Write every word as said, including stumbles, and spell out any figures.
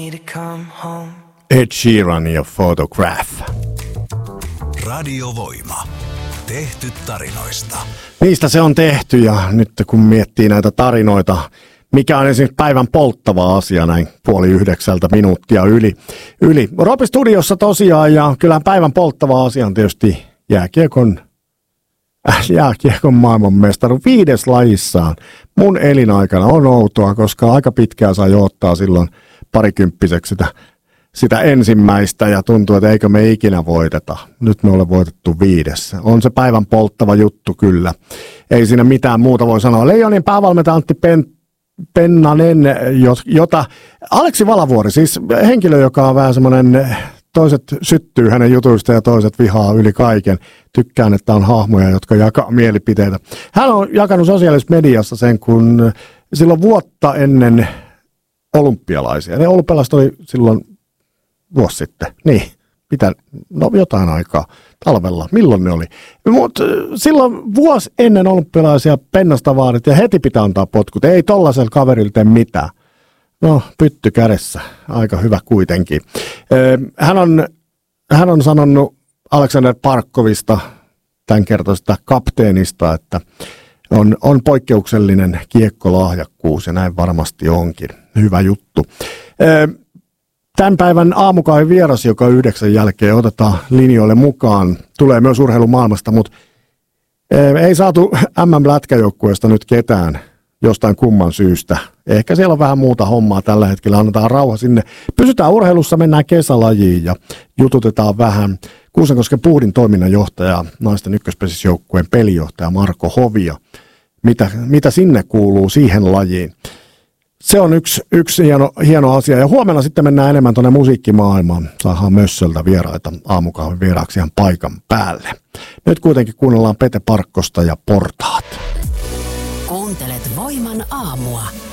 Ed Sheeran ja Photograph. Radiovoima. Tehty tarinoista. Niistä se on tehty, ja nyt kun miettii näitä tarinoita, mikä on esimerkiksi päivän polttava asia näin puoli yhdeksältä minuuttia yli. yli. Ropi studiossa tosiaan, ja kyllähän päivän polttava asia on tietysti jääkiekon, äh, jääkiekon maailmanmestaru viides lajissaan. Mun elinaikana on outoa, koska aika pitkään sai odottaa silloin parikymppiseksi sitä, sitä ensimmäistä, ja tuntuu, että eikö me ikinä voiteta. Nyt me ollaan voitettu viidessä. On se päivän polttava juttu kyllä. Ei siinä mitään muuta voi sanoa. Leijonien päävalmentaja Antti Pen, Pennanen, jota Aleksi Valavuori, siis henkilö, joka on vähän semmoinen, toiset syttyy hänen jutuista ja toiset vihaa yli kaiken. Tykkään, että on hahmoja, jotka jakaa mielipiteitä. Hän on jakanut sosiaalisessa mediassa sen, kun silloin vuotta ennen olympialaisia. Ne olympialaiset oli silloin vuosi sitten. Niin, mitä? No jotain aikaa. Talvella. Milloin ne oli? Mutta silloin vuosi ennen olympialaisia Pennasta vaadit ja heti pitää antaa potkut. Ei tollaisella kaverilla tee mitään. No, pytty kädessä. Aika hyvä kuitenkin. Hän on, hän on sanonut Aleksander Barkovista, tämän kertoista kapteenista, että on, on poikkeuksellinen kiekkolahjakkuus, ja näin varmasti onkin. Hyvä juttu. Tämän päivän aamukahvin vieras, joka yhdeksän jälkeen otetaan linjoille mukaan, tulee myös urheilumaailmasta, mutta ei saatu M M-lätkäjoukkueesta nyt ketään jostain kumman syystä. Ehkä siellä on vähän muuta hommaa tällä hetkellä, annetaan rauha sinne. Pysytään urheilussa, mennään kesälajiin ja jututetaan vähän. Kuusankosken Puhdin toiminnanjohtaja, naisten ykköspesisjoukkueen pelijohtaja Marko Hovia. Mitä, mitä sinne kuuluu siihen lajiin? Se on yksi, yksi hieno, hieno asia. Ja huomenna sitten mennään enemmän tuonne musiikkimaailmaan. Saadaan Mössöltä vieraita aamukahvin vieraaksi ihan paikan päälle. Nyt kuitenkin kuunnellaan Pete Parkkosta ja Portaat. Kuuntelet Voiman aamua.